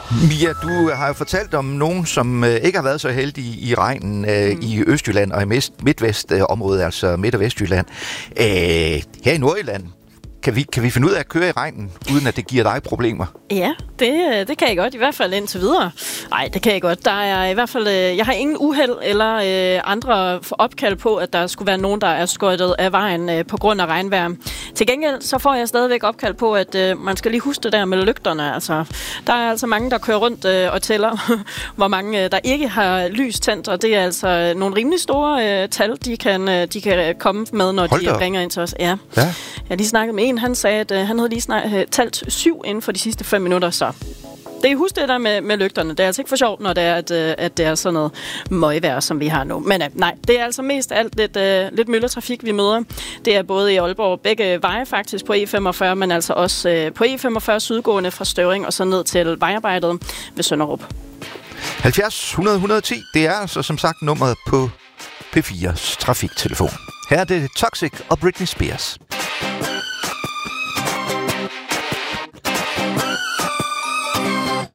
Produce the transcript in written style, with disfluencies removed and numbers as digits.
Mia, du har jo fortalt om nogen, som ikke har været så heldige i regnen i Østjylland og i Midtvestområdet, altså Midt- og Vestjylland. Her i Nordjylland, kan vi finde ud af at køre i regnen, uden at det giver dig problemer? Ja, det kan jeg godt, i hvert fald indtil videre. Nej, det kan jeg godt. Der er i hvert fald, jeg har ingen uheld eller andre opkald på, at der skulle være nogen, der er skøjtet af vejen på grund af regnvejr. Til gengæld så får jeg stadigvæk opkald på, at man skal lige huske det der med lygterne. Altså, der er altså mange, der kører rundt og tæller, hvor mange der ikke har lys tændt, og det er altså nogle rimelig store tal, de kan komme med, når de ringer ind til os. Ja. Jeg har lige snakket med en, han sagde, at han havde lige talt 7 inden for de sidste 5 minutter, så det er husk det der med lygterne. Det er altså ikke for sjovt, når det er, at det er sådan noget møgvejr, som vi har nu. Men nej, det er altså mest alt lidt mølletrafik, vi møder. Det er både i Aalborg, begge veje faktisk på E45, men altså også på E45 sydgående fra Støvring og så ned til vejarbejdet ved Sønderup. 70 100 110, det er altså som sagt nummeret på P4's trafiktelefon. Her er det Toxic og Britney Spears.